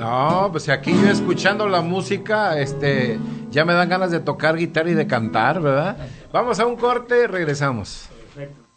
No, pues aquí yo escuchando la música, ya me dan ganas de tocar guitarra y de cantar, ¿verdad? Vamos a un corte, regresamos. Perfecto.